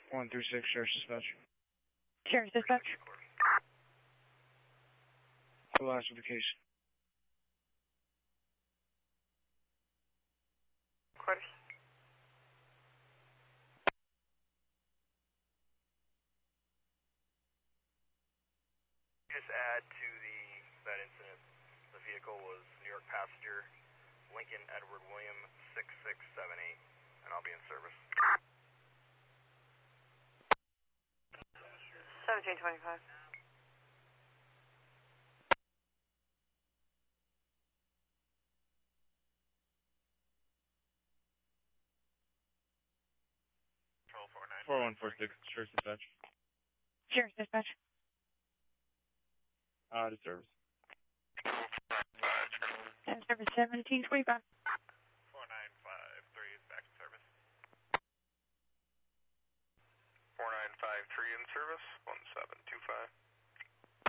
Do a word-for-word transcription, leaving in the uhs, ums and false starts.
one three six, Sheriff's Dispatch. Sheriff's Dispatch. The last of the case. Quarters. Just add to the that incident. The vehicle was New York passenger Lincoln Edward William six six seven eight, and I'll be in service. seventeen twenty-five. four one four six, Sheriff's Dispatch. Sheriff's Dispatch. Uh, to service. And service seventeen twenty-five. four nine five three is back in service. four nine five three in service, one seven two five.